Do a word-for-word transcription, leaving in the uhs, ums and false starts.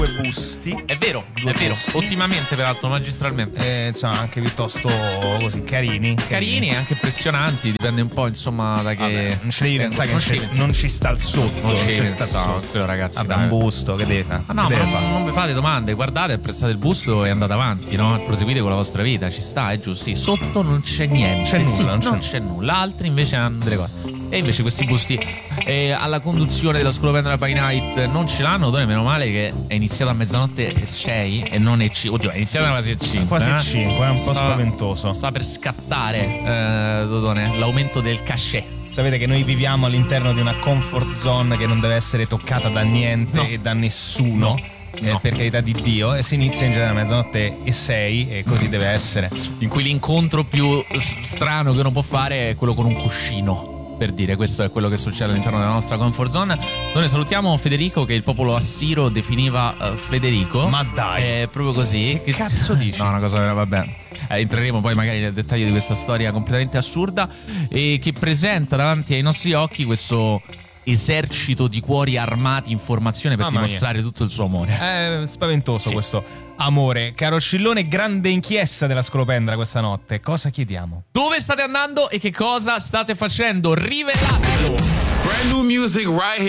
busti. È vero, Due è vero. busti. Ottimamente, peraltro, magistralmente. Eh, insomma, anche piuttosto così carini. Carini e anche impressionanti, dipende un po', insomma, da che. Vabbè, non ci devi vengono- pensare che non non, ci ci, devi non ci sta il sotto. Non ci c'è devi sta il pensare, sotto. quello, ragazzi, Vabbè, dai. un busto, che deve fare? Ma no, Che ma deve non, fare? non vi fate domande, guardate, apprezzate il busto e andate avanti, no? Proseguite con la vostra vita, ci sta, è giusto. Sì, sotto non c'è niente. C'è nulla, Sì, non c'è. non c'è nulla. Altri invece hanno delle cose. E invece questi busti eh, alla conduzione della Scolopendra by Night non ce l'hanno, Dotone, meno male che è iniziata a mezzanotte e sei e non è cinque. Oddio, è iniziata quasi a cinque. Quasi eh? cinque, è un po' Sta- spaventoso. Sta per scattare, eh, Dotone, l'aumento del cachet. Sapete che noi viviamo all'interno di una comfort zone che non deve essere toccata da niente No. e da nessuno. Eh, No. per carità di Dio, e si inizia in genere a mezzanotte e sei e così deve essere. In cui l'incontro più s- strano che uno può fare è quello con un cuscino. Per dire, questo è quello che succede all'interno della nostra comfort zone. Noi salutiamo Federico, che il popolo assiro definiva uh, Federico. Ma dai. È proprio così. Che cazzo dici? No, una cosa, vabbè. Eh, entreremo poi magari nel dettaglio di questa storia completamente assurda e che presenta davanti ai nostri occhi questo esercito di cuori armati in formazione per Mamma mia. dimostrare tutto il suo amore. È spaventoso Sì. questo amore. Caro Scillone, grande inchiesta della Scolopendra questa notte. Cosa chiediamo? Dove state andando e che cosa state facendo? Rivelatelo! Brand new music right here.